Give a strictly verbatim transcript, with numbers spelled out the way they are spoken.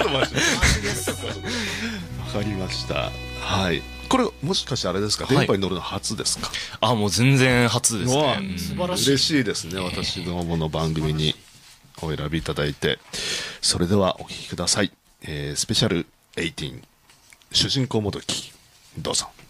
とマジですか。わかりました。はい。これもしかしてあれですか、 はい電波に乗るの初ですか。 あ、もう全然初ですうわね。うん素晴らしい。 嬉しいですね、私どもの番組にお選びいただいて。それではお聴きください。えースペシャルじゅうはち主人公もどき、どうぞ。